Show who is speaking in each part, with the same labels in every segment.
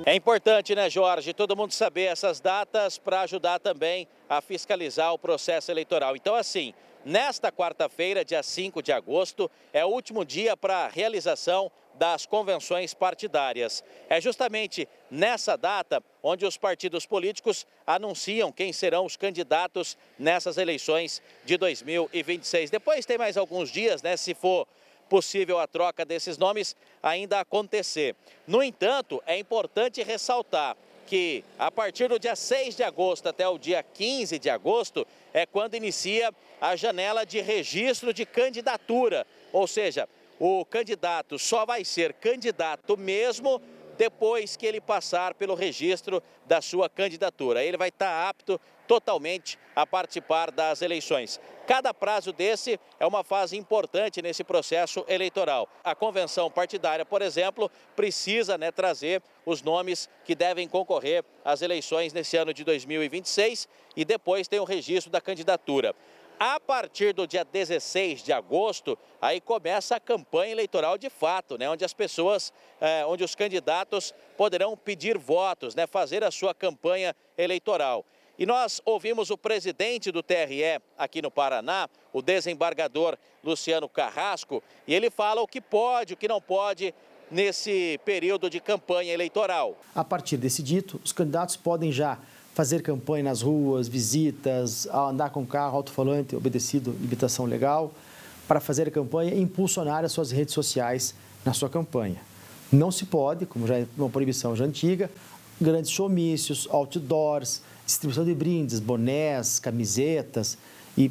Speaker 1: É importante, né, Jorge, todo mundo saber essas datas para ajudar também a fiscalizar o processo eleitoral. Então, assim, nesta quarta-feira, dia 5 de agosto, é o último dia para a realização das convenções partidárias. É justamente nessa data onde os partidos políticos anunciam quem serão os candidatos nessas eleições de 2026. Depois tem mais alguns dias, né, se for possível a troca desses nomes ainda acontecer. No entanto, é importante ressaltar que a partir do dia 6 de agosto até o dia 15 de agosto é quando inicia a janela de registro de candidatura, ou seja, o candidato só vai ser candidato mesmo depois que ele passar pelo registro da sua candidatura. Ele vai estar apto totalmente a participar das eleições. Cada prazo desse é uma fase importante nesse processo eleitoral. A convenção partidária, por exemplo, precisa, né, trazer os nomes que devem concorrer às eleições nesse ano de 2026 e depois tem o registro da candidatura. A partir do dia 16 de agosto, aí começa a campanha eleitoral de fato, né, onde as pessoas, onde os candidatos poderão pedir votos, né, fazer a sua campanha eleitoral. E nós ouvimos o presidente do TRE aqui no Paraná, o desembargador Luciano Carrasco, e ele fala o que pode, o que não pode nesse período de campanha eleitoral.
Speaker 2: A partir desse dito, os candidatos podem já fazer campanha nas ruas, visitas, andar com carro, alto-falante, obedecido limitação legal, para fazer a campanha e impulsionar as suas redes sociais na sua campanha. Não se pode, como já é uma proibição já antiga, grandes showmícios, outdoors, distribuição de brindes, bonés, camisetas e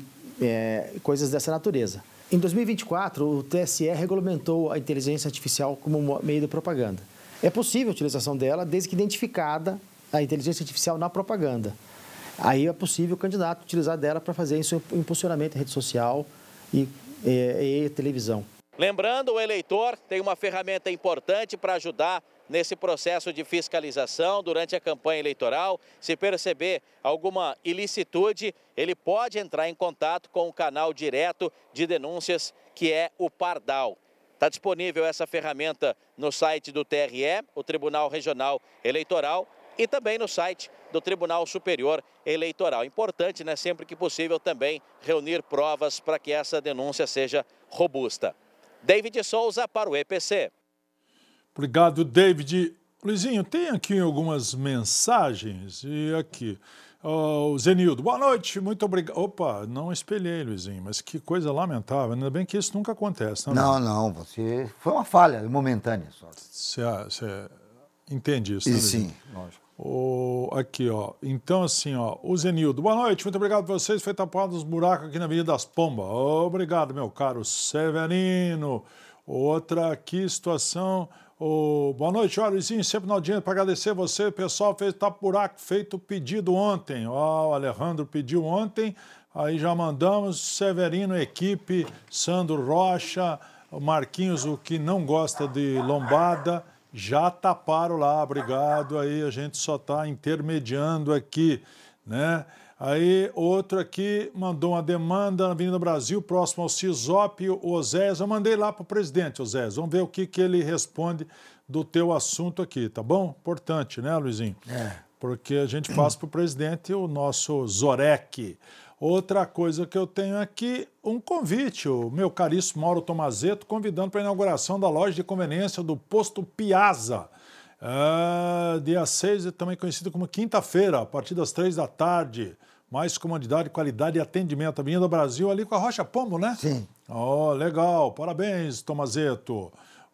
Speaker 2: coisas dessa natureza. Em 2024, o TSE regulamentou a inteligência artificial como meio de propaganda. É possível a utilização dela desde que identificada a inteligência artificial na propaganda. Aí é possível o candidato utilizar dela para fazer isso impulsionamento em rede social e televisão.
Speaker 1: Lembrando, o eleitor tem uma ferramenta importante para ajudar nesse processo de fiscalização durante a campanha eleitoral. Se perceber alguma ilicitude, ele pode entrar em contato com o canal direto de denúncias, que é o Pardal. Está disponível essa ferramenta no site do TRE, o Tribunal Regional Eleitoral, e também no site do Tribunal Superior Eleitoral. Importante, né, sempre que possível também reunir provas para que essa denúncia seja robusta. David Souza para o EPC.
Speaker 3: Obrigado, David. Luizinho, tem aqui algumas mensagens e aqui. O Zenildo, boa noite, muito obrigado. Opa, não espelhei, Luizinho, mas que coisa lamentável. Ainda bem que isso nunca acontece, né?
Speaker 4: Não, você... Foi uma falha momentânea só.
Speaker 3: Você entende isso, né,
Speaker 4: Sim, lógico.
Speaker 3: Aqui, ó. Então, assim, ó, o Zenildo, boa noite, muito obrigado por vocês. Foi tapado os buracos aqui na Avenida das Pombas. Obrigado, meu caro Severino. Outra aqui, situação. Boa noite, olha, Luizinho, sempre na audiência para agradecer você. O pessoal fez tapa-buraco feito pedido ontem. O Alejandro pediu ontem, aí já mandamos. Severino, equipe, Sandro Rocha, o Marquinhos, o que não gosta de lombada. Já taparam lá, obrigado, aí a gente só está intermediando aqui, né? Aí outro aqui mandou uma demanda na Avenida Brasil, próximo ao CISOP, o Oséias, eu mandei lá para o presidente, Oséias, vamos ver o que ele responde do teu assunto aqui, tá bom? Importante, né, Luizinho? Porque a gente passa para o presidente o nosso Zorec. Outra coisa que eu tenho aqui, um convite, o meu caríssimo Mauro Tomazetto, convidando para a inauguração da loja de conveniência do Posto Piazza. Dia 6, também conhecido como quinta-feira, a partir das 3 da tarde. Mais comodidade, qualidade e atendimento. Avenida Brasil, ali com a Rocha Pombo, né?
Speaker 4: Sim.
Speaker 3: Legal, parabéns, Tomazetto.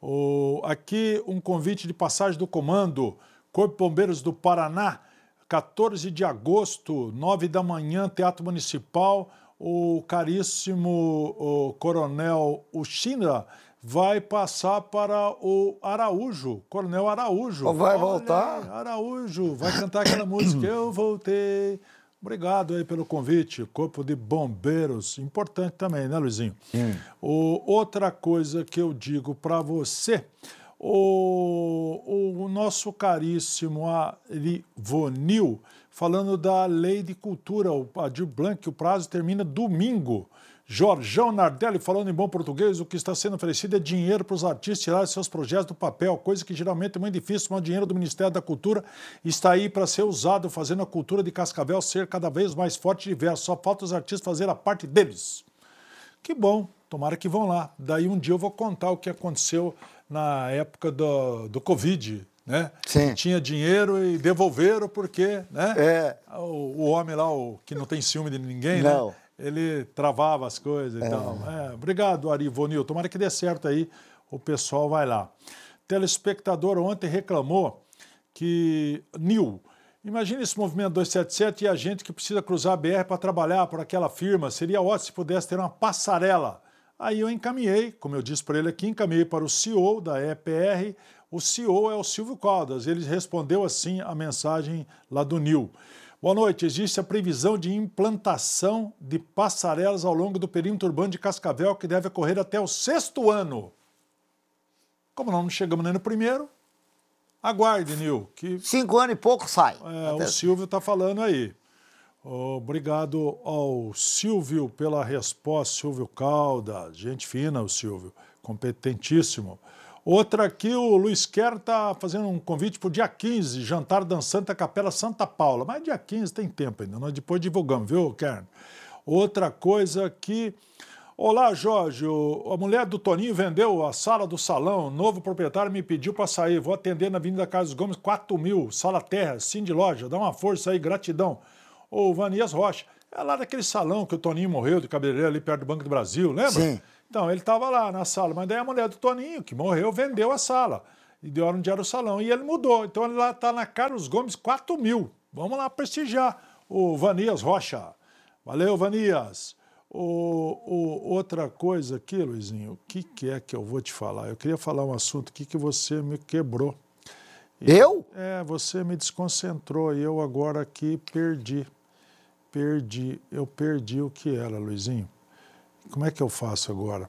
Speaker 3: Aqui um convite de passagem do comando, Corpo de Bombeiros do Paraná, 14 de agosto, 9 da manhã, Teatro Municipal. O caríssimo Coronel Uchina vai passar para o Araújo, Coronel Araújo.
Speaker 4: Vai voltar?
Speaker 3: Araújo, vai cantar aquela música, Eu Voltei. Obrigado aí pelo convite, Corpo de Bombeiros, importante também, né, Luizinho?
Speaker 4: Sim.
Speaker 3: Outra coisa que eu digo para você, o nosso caríssimo Arivonil, falando da Lei de Cultura, o Adir Blanc, que o prazo termina domingo. Jorjão Nardelli, falando em bom português, o que está sendo oferecido é dinheiro para os artistas tirarem seus projetos do papel, coisa que geralmente é muito difícil, mas o dinheiro do Ministério da Cultura está aí para ser usado, fazendo a cultura de Cascavel ser cada vez mais forte e diversa. Só falta os artistas fazer a parte deles. Que bom, tomara que vão lá. Daí um dia eu vou contar o que aconteceu na época do Covid, né?
Speaker 4: Sim.
Speaker 3: Tinha dinheiro e devolveram porque, né?
Speaker 4: É.
Speaker 3: O homem lá, o que não tem ciúme de ninguém,
Speaker 4: Não.
Speaker 3: né? Ele travava as coisas e tal. Obrigado, Ari Vonil. Tomara que dê certo aí, o pessoal vai lá. Telespectador ontem reclamou que... Nil, imagina esse movimento 277 e a gente que precisa cruzar a BR para trabalhar por aquela firma. Seria ótimo se pudesse ter uma passarela. Aí eu encaminhei, como eu disse para ele aqui, encaminhei para o CEO da EPR. O CEO é o Silvio Caldas. Ele respondeu assim a mensagem lá do Nil. Boa noite. Existe a previsão de implantação de passarelas ao longo do perímetro urbano de Cascavel, que deve ocorrer até o 6º ano. Como nós não chegamos nem no primeiro, aguarde, Nil. Que,
Speaker 4: 5 anos e pouco sai.
Speaker 3: o Silvio está falando aí. Obrigado ao Silvio pela resposta, Silvio Caldas. Gente fina, o Silvio. Competentíssimo. Outra aqui, o Luiz Quer está fazendo um convite para o dia 15, jantar dançante da Capela Santa Paula. Mas dia 15 tem tempo ainda, nós depois divulgamos, viu, Kern? Outra coisa aqui... Olá, Jorge, a mulher do Toninho vendeu a sala do salão, o novo proprietário me pediu para sair, vou atender na Avenida Carlos Gomes, 4.000, sala terra, sim de loja, dá uma força aí, gratidão. Ô, Vanias Rocha, é lá daquele salão que o Toninho morreu, de cabeleireiro ali perto do Banco do Brasil, lembra?
Speaker 4: Sim.
Speaker 3: Então, ele estava lá na sala, mas daí a mulher do Toninho, que morreu, vendeu a sala. E deu onde era o salão. E ele mudou. Então, ele lá está na Carlos Gomes, 4.000. Vamos lá prestigiar o Vanias Rocha. Valeu, Vanias. Outra coisa aqui, Luizinho, o que é que eu vou te falar? Eu queria falar um assunto aqui que você me quebrou.
Speaker 4: Eu?
Speaker 3: Você me desconcentrou e eu agora aqui perdi. Eu perdi o que era, Luizinho. Como é que eu faço agora?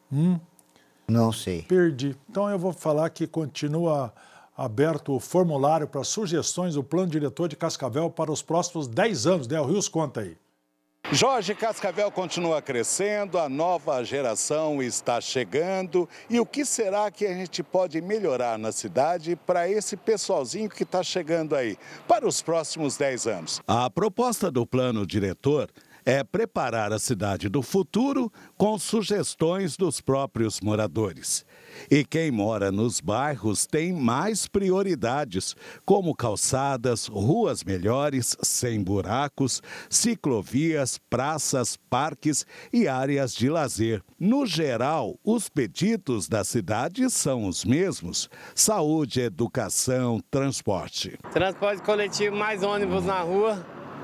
Speaker 4: Não sei.
Speaker 3: Perdi. Então eu vou falar que continua aberto o formulário para sugestões do plano diretor de Cascavel para os próximos 10 anos. Del Rios, conta aí.
Speaker 5: Jorge, Cascavel continua crescendo, a nova geração está chegando. E o que será que a gente pode melhorar na cidade para esse pessoalzinho que está chegando aí, para os próximos 10 anos? A proposta do plano diretor é preparar a cidade do futuro com sugestões dos próprios moradores. E quem mora nos bairros tem mais prioridades, como calçadas, ruas melhores, sem buracos, ciclovias, praças, parques e áreas de lazer. No geral, os pedidos da cidade são os mesmos: saúde, educação, transporte.
Speaker 6: Transporte coletivo, mais ônibus na rua.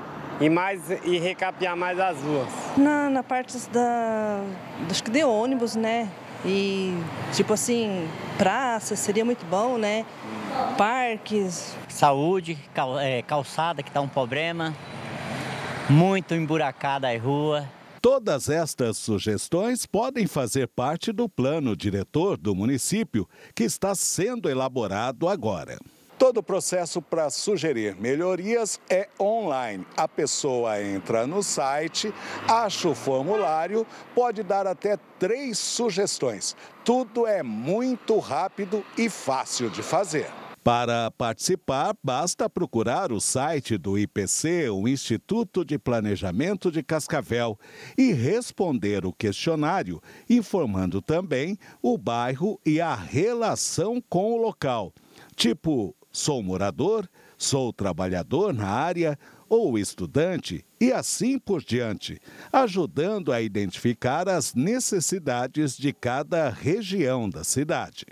Speaker 6: E recapear mais as ruas.
Speaker 7: Na parte acho que de ônibus, né? E, tipo assim, praça seria muito bom, né? Parques.
Speaker 8: Saúde, calçada, que está um problema. Muito emburacada a rua.
Speaker 5: Todas estas sugestões podem fazer parte do plano diretor do município, que está sendo elaborado agora. Todo o processo para sugerir melhorias é online. A pessoa entra no site, acha o formulário, pode dar até 3 sugestões. Tudo é muito rápido e fácil de fazer. Para participar, basta procurar o site do IPC, o Instituto de Planejamento de Cascavel, e responder o questionário, informando também o bairro e a relação com o local. Tipo, sou morador, sou trabalhador na área ou estudante e assim por diante, ajudando a identificar as necessidades de cada região da cidade.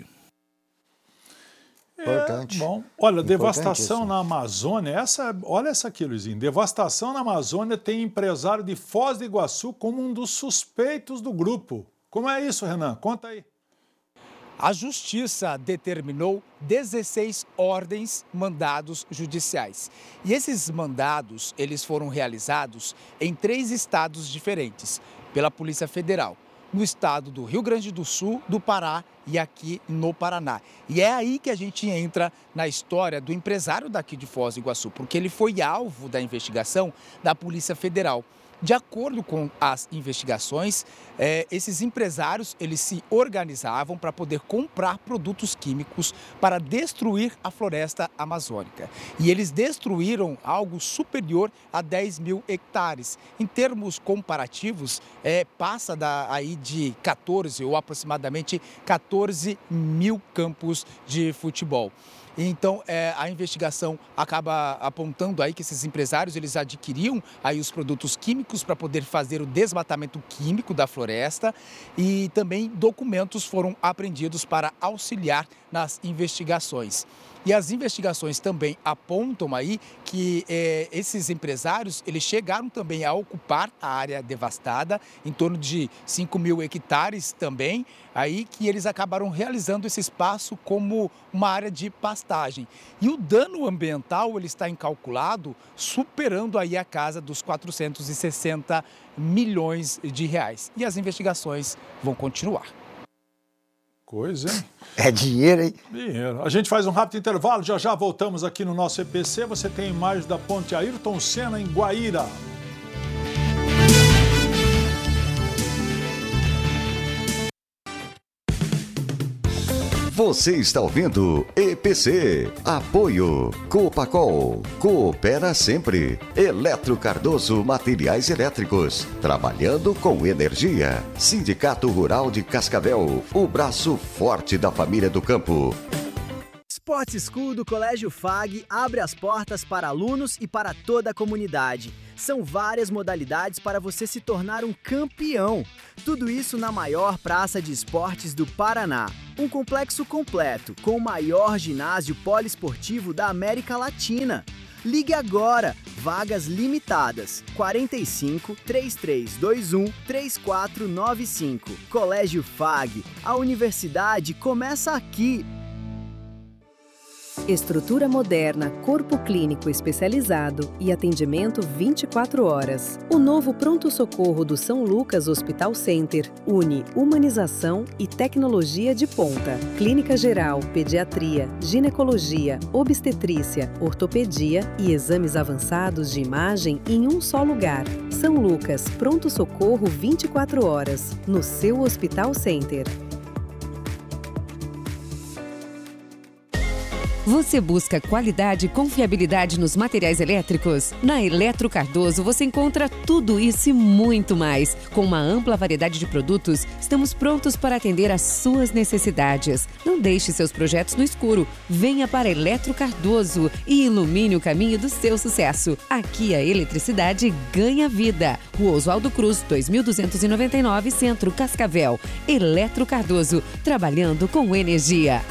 Speaker 4: Importante.
Speaker 3: Bom, olha, devastação na Amazônia, olha essa aqui, Luizinho, devastação na Amazônia tem empresário de Foz do Iguaçu como um dos suspeitos do grupo. Como é isso, Renan? Conta aí.
Speaker 9: A Justiça determinou 16 ordens, mandados judiciais. E esses mandados, eles foram realizados em 3 estados diferentes, pela Polícia Federal. No estado do Rio Grande do Sul, do Pará e aqui no Paraná. E é aí que a gente entra na história do empresário daqui de Foz do Iguaçu, porque ele foi alvo da investigação da Polícia Federal. De acordo com as investigações, esses empresários eles se organizavam para poder comprar produtos químicos para destruir a floresta amazônica. E eles destruíram algo superior a 10 mil hectares. Em termos comparativos, passa aí de 14 ou aproximadamente 14 mil campos de futebol. Então, a investigação acaba apontando aí que esses empresários, eles adquiriam aí os produtos químicos para poder fazer o desmatamento químico da floresta e também documentos foram apreendidos para auxiliar nas investigações. E as investigações também apontam aí que esses empresários, eles chegaram também a ocupar a área devastada, em torno de 5 mil hectares também, aí que eles acabaram realizando esse espaço como uma área de pastagem. E o dano ambiental, ele está incalculado, superando aí a casa dos 460 milhões de reais. E as investigações vão continuar.
Speaker 3: Coisa, hein?
Speaker 4: É dinheiro, hein?
Speaker 3: Dinheiro. A gente faz um rápido intervalo, já voltamos aqui no nosso EPC. Você tem imagens da ponte Ayrton Senna em Guaíra.
Speaker 10: Você está ouvindo EPC. Apoio Copacol. Coopera sempre. Eletro Cardoso Materiais Elétricos. Trabalhando com energia. Sindicato Rural de Cascavel. O braço forte da família do campo.
Speaker 11: Sport School do Colégio FAG abre as portas para alunos e para toda a comunidade. São várias modalidades para você se tornar um campeão. Tudo isso na maior praça de esportes do Paraná. Um complexo completo, com o maior ginásio poliesportivo da América Latina. Ligue agora, vagas limitadas, 45 3321 3495. Colégio FAG, a universidade começa aqui.
Speaker 12: Estrutura moderna, corpo clínico especializado e atendimento 24 horas. O novo pronto-socorro do São Lucas Hospital Center une humanização e tecnologia de ponta. Clínica geral, pediatria, ginecologia, obstetrícia, ortopedia e exames avançados de imagem em um só lugar. São Lucas, pronto-socorro 24 horas, no seu Hospital Center.
Speaker 13: Você busca qualidade e confiabilidade nos materiais elétricos? Na Eletro Cardoso você encontra tudo isso e muito mais. Com uma ampla variedade de produtos, estamos prontos para atender às suas necessidades. Não deixe seus projetos no escuro. Venha para Eletro Cardoso e ilumine o caminho do seu sucesso. Aqui a eletricidade ganha vida. Rua Oswaldo Cruz, 2299, Centro, Cascavel. Eletro Cardoso, trabalhando com energia.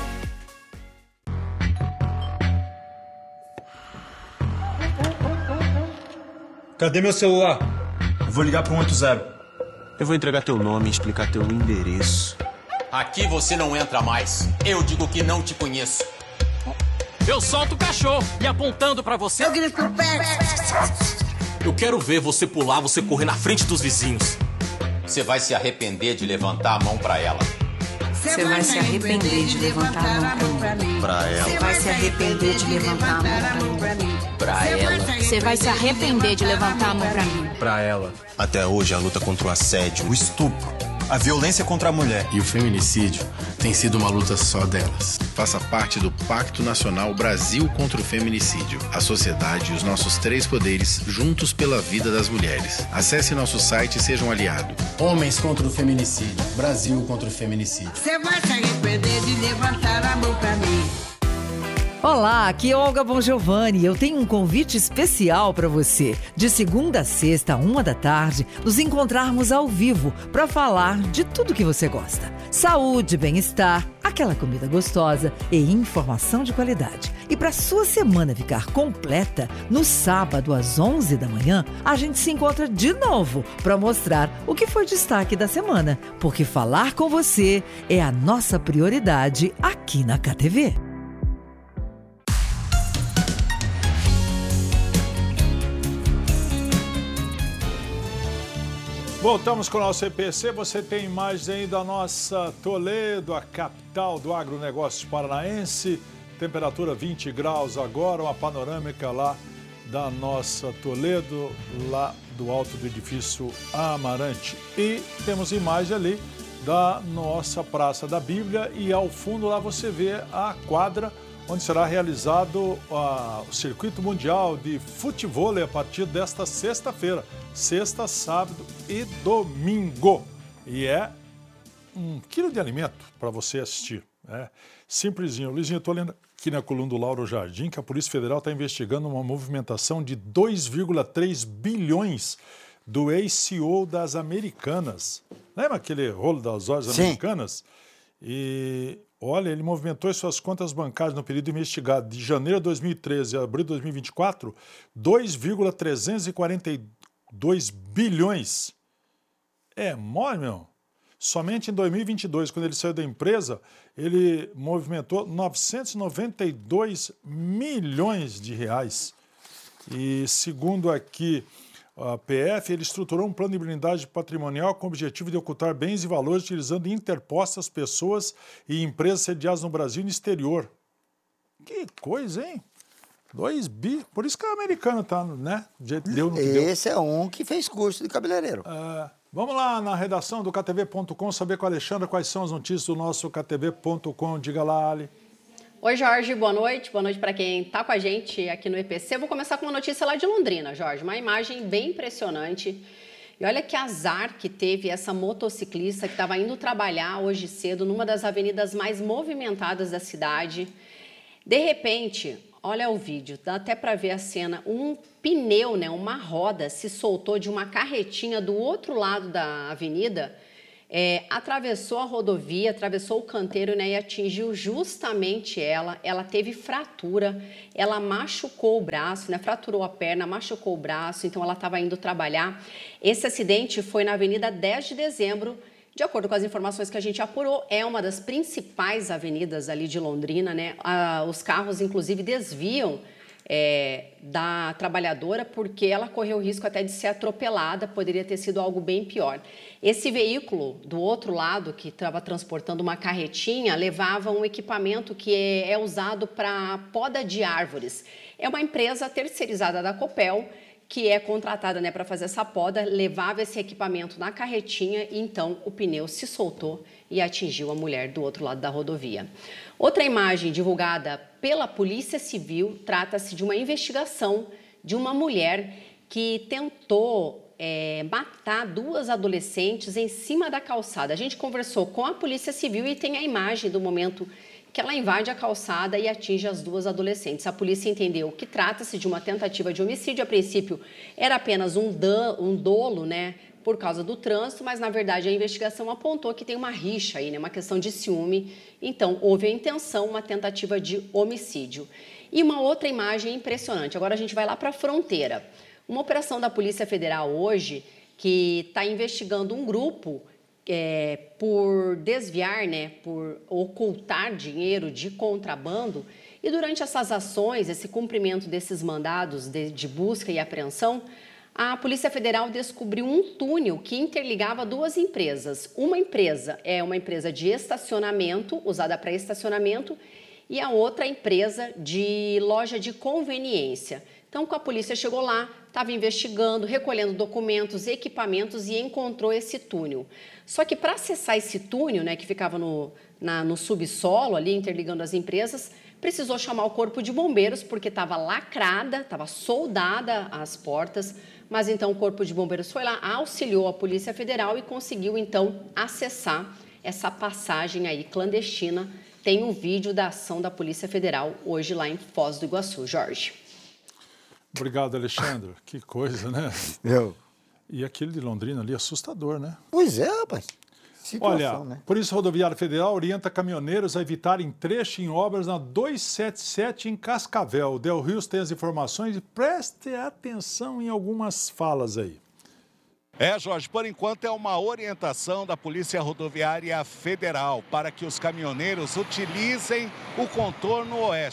Speaker 14: Cadê meu celular? Eu vou ligar pro 180. Eu vou entregar teu nome e explicar teu endereço.
Speaker 15: Aqui você não entra mais. Eu digo que não te conheço. Eu solto o cachorro e apontando pra você. Eu grito pro pé. Eu quero ver você pular, você correr na frente dos vizinhos. Você vai se arrepender de levantar a mão pra ela.
Speaker 16: Você vai se arrepender de levantar a mão pra mim.
Speaker 15: Pra ela.
Speaker 16: Você vai se arrepender de levantar a mão pra mim.
Speaker 15: Pra ela.
Speaker 16: Você vai se arrepender de levantar a mão pra mim.
Speaker 14: Pra ela. Até hoje a luta contra o assédio, o estupro, a violência contra a mulher
Speaker 17: e o feminicídio tem sido uma luta só delas. Faça parte do Pacto Nacional Brasil contra o Feminicídio. A sociedade e os nossos 3 poderes juntos pela vida das mulheres. Acesse nosso site e seja um aliado.
Speaker 18: Homens contra o feminicídio. Brasil contra o feminicídio.
Speaker 19: Você vai se arrepender de levantar a mão pra mim.
Speaker 20: Olá, aqui é Olga Bongiovanni. Eu tenho um convite especial para você. De segunda a sexta, 13h, nos encontrarmos ao vivo para falar de tudo que você gosta. Saúde, bem-estar, aquela comida gostosa e informação de qualidade. E para sua semana ficar completa, no sábado às 11h, a gente se encontra de novo para mostrar o que foi destaque da semana. Porque falar com você é a nossa prioridade aqui na KTV.
Speaker 3: Voltamos com o nosso EPC. Você tem imagens aí da nossa Toledo, a capital do agronegócio paranaense. Temperatura 20 graus agora, uma panorâmica lá da nossa Toledo, lá do alto do edifício Amarante. E temos imagem ali da nossa Praça da Bíblia e ao fundo lá você vê a quadra onde será realizado o Circuito Mundial de Futevôlei a partir desta sexta-feira, sexta, sábado e domingo. E é 1 quilo de alimento para você assistir. Simplesinho. Luizinho, eu estou lendo aqui na coluna do Lauro Jardim que a Polícia Federal está investigando uma movimentação de 2,3 bilhões do ex-CEO das Americanas. Lembra aquele rolo das lojas americanas? E, olha, ele movimentou em suas contas bancárias no período investigado de janeiro de 2013 a abril de 2024, 2,342 bilhões. É mole, meu. Somente em 2022, quando ele saiu da empresa, ele movimentou 992 milhões de reais. E segundo aqui a PF, ele estruturou um plano de blindagem patrimonial com o objetivo de ocultar bens e valores utilizando interpostas pessoas e empresas sediadas no Brasil e no exterior. Que coisa, hein? 2 bi. Por isso que a americana tá, né? Deu no que deu.
Speaker 4: Esse é um que fez curso de cabeleireiro.
Speaker 3: Vamos lá na redação do KTV.com saber com a Alexandra quais são as notícias do nosso KTV.com. Diga lá, Ali.
Speaker 21: Oi, Jorge, boa noite. Boa noite para quem está com a gente aqui no EPC. Eu vou começar com uma notícia lá de Londrina, Jorge. Uma imagem bem impressionante. E olha que azar que teve essa motociclista que estava indo trabalhar hoje cedo numa das avenidas mais movimentadas da cidade. De repente, olha o vídeo, dá até para ver a cena. Um pneu, né, uma roda, se soltou de uma carretinha do outro lado da avenida. Atravessou a rodovia, atravessou o canteiro, né, e atingiu justamente ela. Ela teve fratura, ela machucou o braço, né, fraturou a perna, machucou o braço, então ela estava indo trabalhar. Esse acidente foi na Avenida 10 de Dezembro, de acordo com as informações que a gente apurou, é uma das principais avenidas ali de Londrina, né? Os carros, inclusive, desviam da trabalhadora porque ela correu o risco até de ser atropelada, poderia ter sido algo bem pior. Esse veículo do outro lado, que estava transportando uma carretinha, levava um equipamento que é usado para poda de árvores. É uma empresa terceirizada da Copel, que é contratada, né, para fazer essa poda, levava esse equipamento na carretinha e então o pneu se soltou e atingiu a mulher do outro lado da rodovia. Outra imagem divulgada pela Polícia Civil trata-se de uma investigação de uma mulher que tentou matar 2 adolescentes em cima da calçada. A gente conversou com a Polícia Civil e tem a imagem do momento que ela invade a calçada e atinge as 2 adolescentes. A polícia entendeu que trata-se de uma tentativa de homicídio. A princípio, era apenas um dolo, né, por causa do trânsito, mas, na verdade, a investigação apontou que tem uma rixa aí, né, uma questão de ciúme. Então, houve a intenção, uma tentativa de homicídio. E uma outra imagem impressionante. Agora a gente vai lá para a fronteira. Uma operação da Polícia Federal hoje que está investigando um grupo por desviar, né, por ocultar dinheiro de contrabando. E durante essas ações, esse cumprimento desses mandados de busca e apreensão, a Polícia Federal descobriu um túnel que interligava 2 empresas. Uma empresa é uma empresa de estacionamento, usada para estacionamento, e a outra empresa de loja de conveniência. Então, a polícia chegou lá, estava investigando, recolhendo documentos, equipamentos e encontrou esse túnel. Só que para acessar esse túnel, né, que ficava no subsolo, ali interligando as empresas, precisou chamar o corpo de bombeiros, porque estava lacrada, estava soldada as portas, mas então o corpo de bombeiros foi lá, auxiliou a Polícia Federal e conseguiu então acessar essa passagem aí clandestina. Tem um vídeo da ação da Polícia Federal hoje lá em Foz do Iguaçu. Jorge.
Speaker 3: Obrigado, Alexandre. Que coisa, né? E aquele de Londrina ali, assustador, né?
Speaker 4: Pois é, rapaz. Situação,
Speaker 3: olha,
Speaker 4: né?
Speaker 3: Polícia Rodoviária Federal orienta caminhoneiros a evitarem trecho em obras na 277 em Cascavel. O Del Rios tem as informações e preste atenção em algumas falas aí.
Speaker 5: Jorge, por enquanto é uma orientação da Polícia Rodoviária Federal para que os caminhoneiros utilizem o contorno oeste.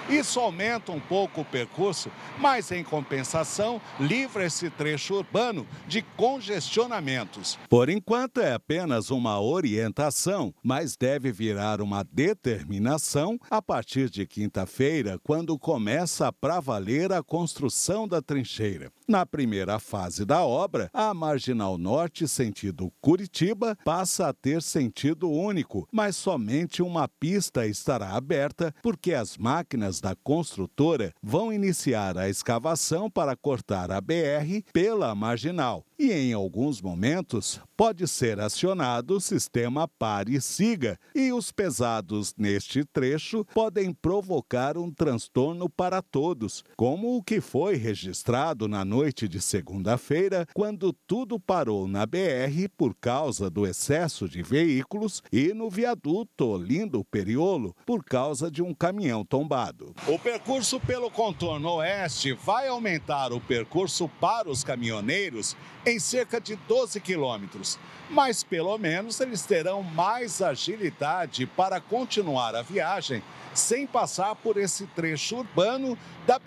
Speaker 5: Isso aumenta um pouco o percurso, mas em compensação, livra esse trecho urbano de congestionamentos. Por enquanto é apenas uma orientação, mas deve virar uma determinação a partir de quinta-feira, quando começa para valer a construção da trincheira. Na primeira fase da obra, a Marginal Norte, sentido Curitiba, passa a ter sentido único, mas somente uma pista estará aberta porque as máquinas da construtora vão iniciar a escavação para cortar a BR pela Marginal. E em alguns momentos pode ser acionado o sistema pare e siga, e os pesados neste trecho podem provocar um transtorno para todos, como o que foi registrado na noite de segunda-feira, quando tudo parou na BR por causa do excesso de veículos e no viaduto Olindo-Periolo por causa de um caminhão tombado. O percurso pelo contorno oeste vai aumentar o percurso para os caminhoneiros em cerca de 12 quilômetros, mas pelo menos eles terão mais agilidade para continuar a viagem sem passar por esse trecho urbano da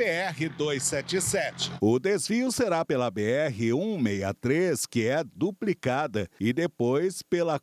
Speaker 5: BR-277. O desvio será pela BR-163, que é duplicada, e depois pela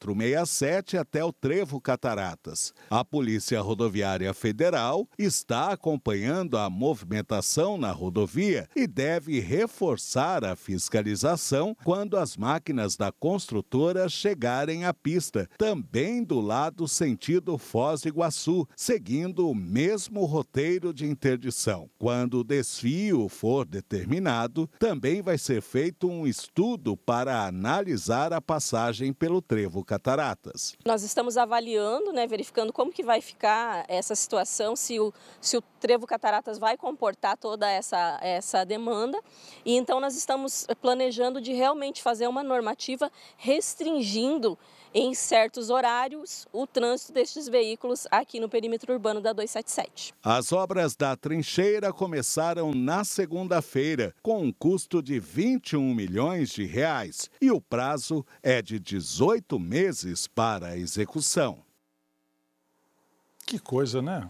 Speaker 5: 467 até o Trevo Cataratas. A Polícia Rodoviária Federal está acompanhando a movimentação na rodovia e deve reforçar a fiscalização quando as máquinas da construtora chegarem à pista, também do lado sentido Foz do Iguaçu, seguindo o mesmo roteiro de interdição. Quando o desvio for determinado, também vai ser feito um estudo para analisar a passagem pelo Trevo Cataratas.
Speaker 2: Nós estamos avaliando, verificando como que vai ficar essa situação, se o Trevo Cataratas vai comportar toda essa demanda. E então nós estamos planejando de realmente fazer uma normativa restringindo em certos horários o trânsito destes veículos aqui no perímetro urbano da 277.
Speaker 5: As obras da trincheira começaram na segunda-feira, com um custo de 21 milhões de reais, e o prazo é de 18 meses para a execução.
Speaker 3: Que coisa, né?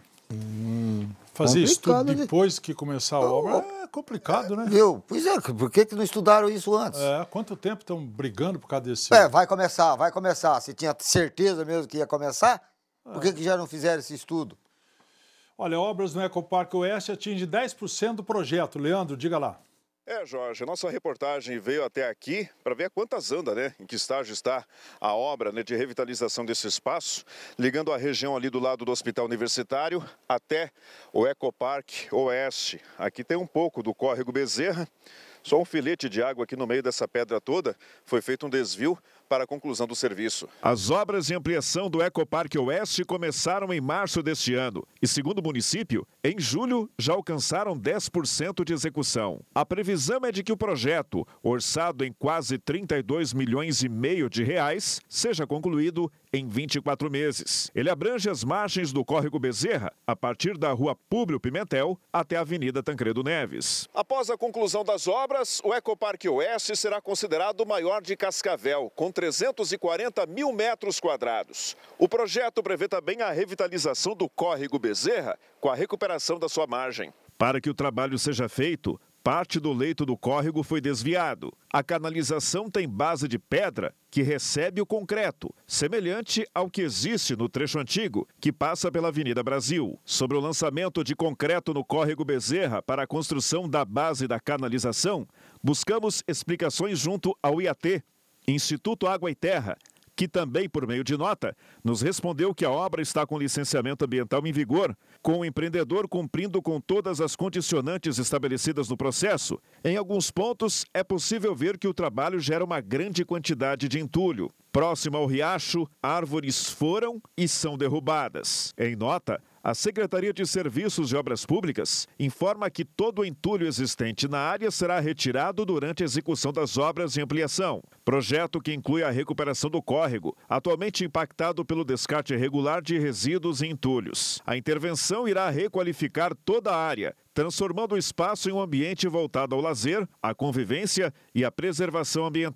Speaker 3: Fazer isso tudo depois que começar a obra é complicado, né?
Speaker 4: Viu? Pois é, por que não estudaram isso antes?
Speaker 3: Quanto tempo estão brigando por causa desse...
Speaker 4: Vai começar. Se tinha certeza mesmo que ia começar, por que já não fizeram esse estudo?
Speaker 3: Olha, obras no Ecoparque Oeste atingem 10% do projeto. Leandro, diga lá.
Speaker 22: Jorge, a nossa reportagem veio até aqui para ver quantas anda, em que estágio está a obra de revitalização desse espaço, ligando a região ali do lado do Hospital Universitário até o Ecoparque Oeste. Aqui tem um pouco do Córrego Bezerra, só um filete de água aqui no meio dessa pedra toda, foi feito um desvio para a conclusão do serviço. As obras de ampliação do Ecoparque Oeste começaram em março deste ano e, segundo o município, em julho já alcançaram 10% de execução. A previsão é de que o projeto, orçado em quase 32 milhões e meio de reais, seja concluído em 24 meses. Ele abrange as margens do Córrego Bezerra, a partir da Rua Públio Pimentel até a Avenida Tancredo Neves. Após a conclusão das obras, o Ecoparque Oeste será considerado o maior de Cascavel, com 340 mil metros quadrados. O projeto prevê também a revitalização do Córrego Bezerra com a recuperação da sua margem. Para que o trabalho seja feito, parte do leito do córrego foi desviado. A canalização tem base de pedra que recebe o concreto, semelhante ao que existe no trecho antigo, que passa pela Avenida Brasil. Sobre o lançamento de concreto no Córrego Bezerra para a construção da base da canalização, buscamos explicações junto ao IAT, Instituto Água e Terra, que também, por meio de nota, nos respondeu que a obra está com licenciamento ambiental em vigor, com o empreendedor cumprindo com todas as condicionantes estabelecidas no processo. Em alguns pontos, é possível ver que o trabalho gera uma grande quantidade de entulho. Próximo ao riacho, árvores foram e são derrubadas. Em nota, a Secretaria de Serviços e Obras Públicas informa que todo o entulho existente na área será retirado durante a execução das obras de ampliação. Projeto que inclui a recuperação do córrego, atualmente impactado pelo descarte irregular de resíduos e entulhos. A intervenção irá requalificar toda a área, transformando o espaço em um ambiente voltado ao lazer, à convivência e à preservação ambiental.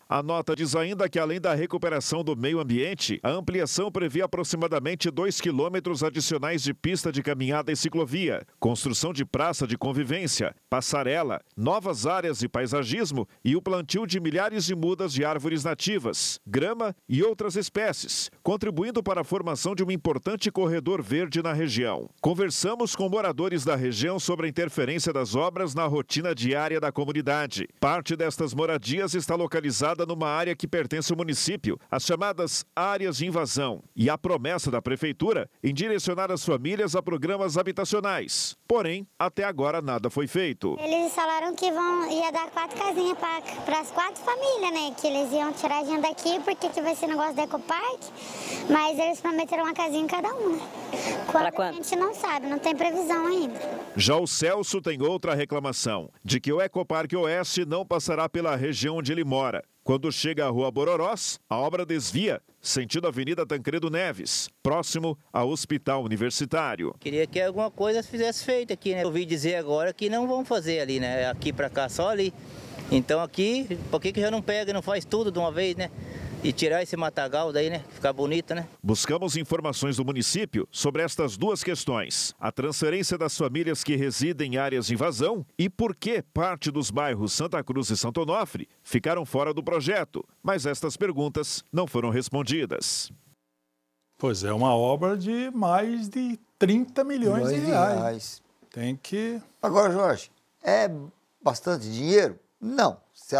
Speaker 22: A nota diz ainda que, além da recuperação do meio ambiente, a ampliação prevê aproximadamente 2 quilômetros adicionais de pista de caminhada e ciclovia, construção de praça de convivência, passarela, novas áreas de paisagismo e o plantio de milhares de mudas de árvores nativas, grama e outras espécies, contribuindo para a formação de um importante corredor verde na região. Conversamos com moradores da região sobre a interferência das obras na rotina diária da comunidade. Parte destas moradias está localizada numa área que pertence ao município, as chamadas áreas de invasão, e a promessa da prefeitura em direcionar as famílias a programas habitacionais. Porém, até agora nada foi feito.
Speaker 1: Eles falaram que ia dar 4 casinhas para as 4 famílias, né? Que eles iam tirar a gente daqui porque vai ser negócio da Ecopark, mas eles prometeram uma casinha em cada um, né? Quando a gente não sabe, não tem previsão ainda.
Speaker 22: Já o Celso tem outra reclamação, de que o Ecopark Oeste não passará pela região onde ele mora. Quando chega à Rua Bororós, a obra desvia, sentido Avenida Tancredo Neves, próximo ao Hospital Universitário.
Speaker 6: Queria que alguma coisa fizesse feita aqui, né? Eu ouvi dizer agora que não vão fazer ali, né? Aqui pra cá, só ali. Então aqui, por que já não pega e não faz tudo de uma vez, né? E tirar esse matagal daí, né? Ficar bonito, né?
Speaker 22: Buscamos informações do município sobre estas duas questões. A transferência das famílias que residem em áreas de invasão e por que parte dos bairros Santa Cruz e Santo Onofre ficaram fora do projeto. Mas estas perguntas não foram respondidas.
Speaker 3: Pois é, uma obra de mais de 30 milhões de reais. Tem que...
Speaker 4: Agora, Jorge, é bastante dinheiro? Não, se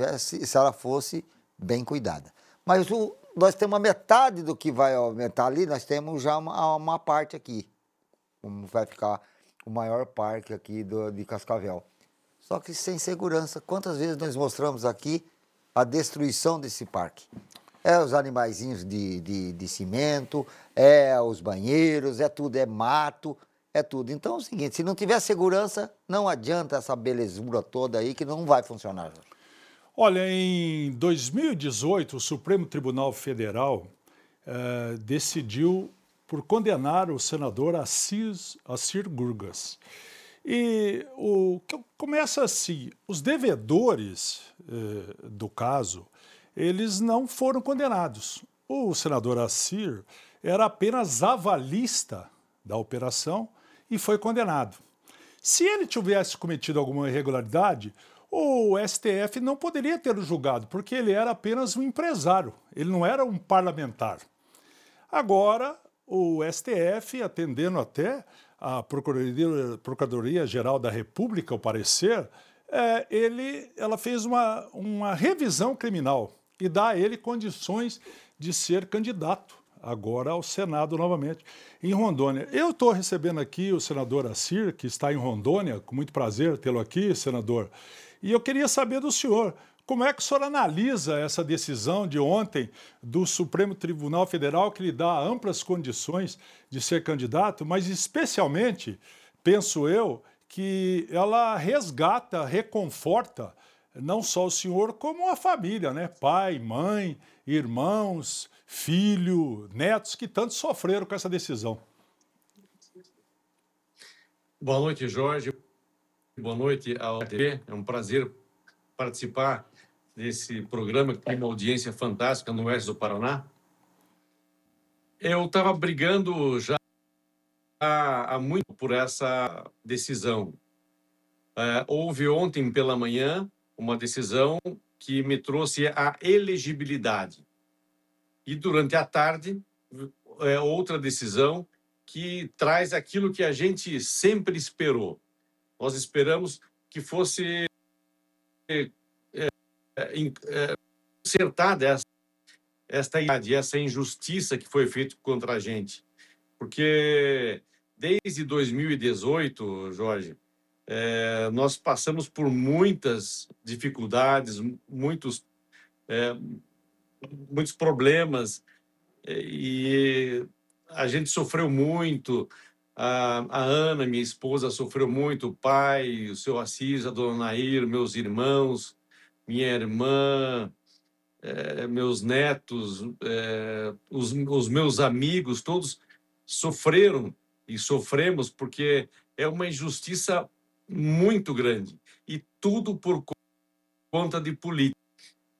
Speaker 4: ela fosse bem cuidada. Mas nós temos a metade do que vai aumentar ali, nós temos já uma parte aqui. Como vai ficar o maior parque aqui de Cascavel. Só que sem segurança. Quantas vezes nós mostramos aqui a destruição desse parque? É os animaizinhos de cimento, é os banheiros, é tudo, é mato, é tudo. Então é o seguinte, se não tiver segurança, não adianta essa belezura toda aí que não vai funcionar, Jorge.
Speaker 3: Olha, em 2018, o Supremo Tribunal Federal decidiu por condenar o senador Assir Gurgas. E começa assim, os devedores do caso, eles não foram condenados. O senador Assir era apenas avalista da operação e foi condenado. Se ele tivesse cometido alguma irregularidade, o STF não poderia ter o julgado, porque ele era apenas um empresário, ele não era um parlamentar. Agora, o STF, atendendo até a Procuradoria-Geral da República, ao parecer, ela fez uma revisão criminal e dá a ele condições de ser candidato agora ao Senado novamente, em Rondônia. Eu estou recebendo aqui o senador Assir, que está em Rondônia, com muito prazer tê-lo aqui, senador. E eu queria saber do senhor, como é que o senhor analisa essa decisão de ontem do Supremo Tribunal Federal, que lhe dá amplas condições de ser candidato, mas especialmente, penso eu, que ela resgata, reconforta não só o senhor, como a família, né? Pai, mãe, irmãos, filho, netos, que tanto sofreram com essa decisão.
Speaker 23: Boa noite, Jorge. Boa noite ao TV. É um prazer participar desse programa que tem uma audiência fantástica no oeste do Paraná. Eu estava brigando já há muito por essa decisão. Houve ontem pela manhã uma decisão que me trouxe a elegibilidade. E durante a tarde, outra decisão que traz aquilo que a gente sempre esperou. Nós esperamos que fosse consertada essa injustiça que foi feita contra a gente. Porque desde 2018, Jorge, nós passamos por muitas dificuldades, muitos problemas, e a gente sofreu muito. A Ana, minha esposa, sofreu muito, o pai, o seu Assis, a dona Nair, meus irmãos, minha irmã, meus netos, os meus amigos, todos sofreram e sofremos porque é uma injustiça muito grande, e tudo por conta de política.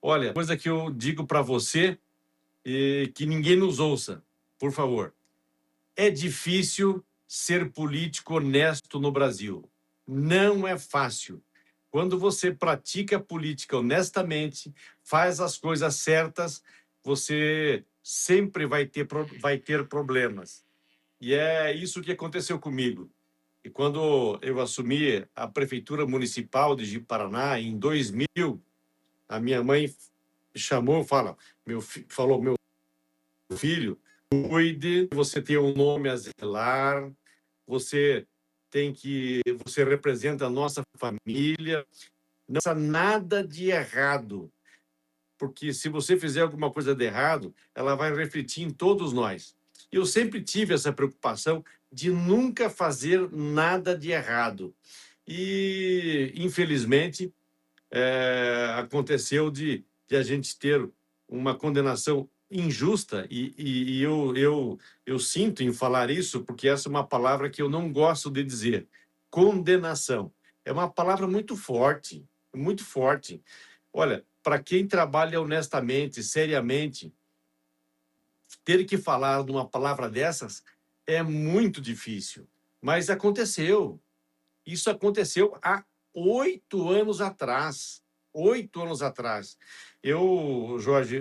Speaker 23: Olha, coisa que eu digo para você e que ninguém nos ouça, por favor. É difícil ser político honesto no Brasil. Não é fácil. Quando você pratica política honestamente, faz as coisas certas, você sempre vai ter problemas. E é isso que aconteceu comigo. E quando eu assumi a Prefeitura Municipal de Ji-Paraná, em 2000, a minha mãe me chamou e falou, meu filho, cuide, você tem um nome a zelar, você representa a nossa família, não faça nada de errado, porque se você fizer alguma coisa de errado, ela vai refletir em todos nós. Eu sempre tive essa preocupação de nunca fazer nada de errado. E, infelizmente, aconteceu de a gente ter uma condenação injusta, e eu sinto em falar isso, porque essa é uma palavra que eu não gosto de dizer. Condenação. É uma palavra muito forte, muito forte. Olha, para quem trabalha honestamente, seriamente, ter que falar de uma palavra dessas é muito difícil. Mas aconteceu. Isso aconteceu há 8 anos atrás. 8 anos atrás. Jorge,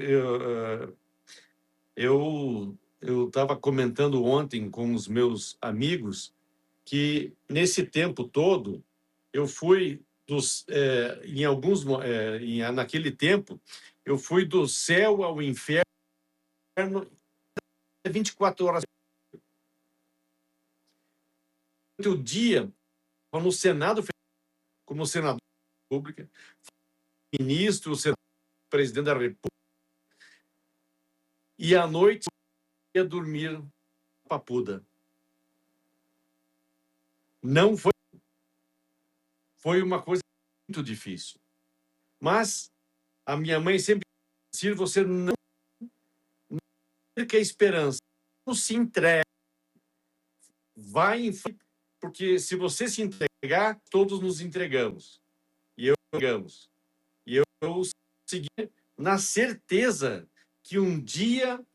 Speaker 23: eu estava comentando ontem com os meus amigos que, nesse tempo todo, eu fui naquele tempo, eu fui do céu ao inferno 24 horas. O dia, no Senado, como senador da República, ministro, presidente da República, e à noite ia dormir na Papuda. Não foi uma coisa muito difícil. Mas a minha mãe sempre disse, você não perca a esperança, não se entregue, vai em frente, porque se você se entregar, todos nos entregamos. E eu segui na certeza que um dia